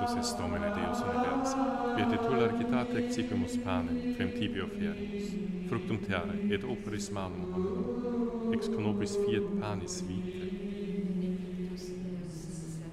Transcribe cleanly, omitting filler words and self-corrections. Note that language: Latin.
Sanctus est Domine Deus universi, viet tu largitate excipimus panem, frem tibi offerimus, fructum terrae et operis manum hominum, ex conobis fiat panis vitae,